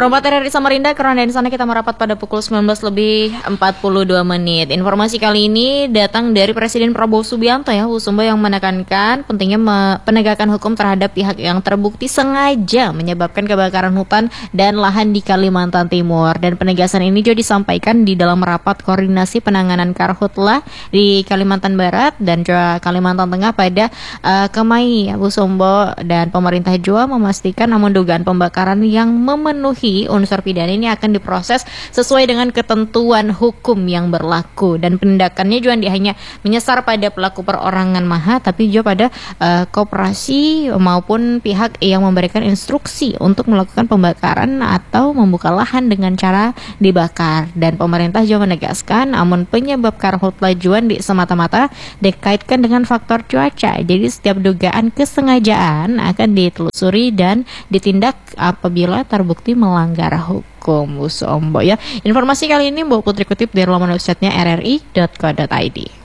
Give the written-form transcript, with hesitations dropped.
Perempat RRI Samarinda, karena di sana kita merapat pada pukul 19:42. Informasi kali ini datang dari Presiden Prabowo Subianto Husumbo yang menekankan pentingnya penegakan hukum terhadap pihak yang terbukti sengaja menyebabkan kebakaran hutan dan lahan di Kalimantan Timur. Dan penegasan ini juga disampaikan di dalam rapat koordinasi penanganan karhutlah di Kalimantan Barat dan juga Kalimantan Tengah pada Kemai. Husumbo dan pemerintah juga memastikan namun dugaan pembakaran yang memenuhi unsur pidana ini akan diproses sesuai dengan ketentuan hukum yang berlaku, dan penindakannya juga hanya menyasar pada pelaku perorangan maha, tapi juga pada koperasi maupun pihak yang memberikan instruksi untuk melakukan pembakaran atau membuka lahan dengan cara dibakar. Dan pemerintah juga menegaskan namun penyebab karhutlah juan semata-mata dikaitkan dengan faktor cuaca. Jadi setiap dugaan kesengajaan akan ditelusuri dan ditindak apabila terbukti melanggar hukum. Husumbo Informasi kali ini Mbak Putri kutip dari laman websitenya rri.co.id.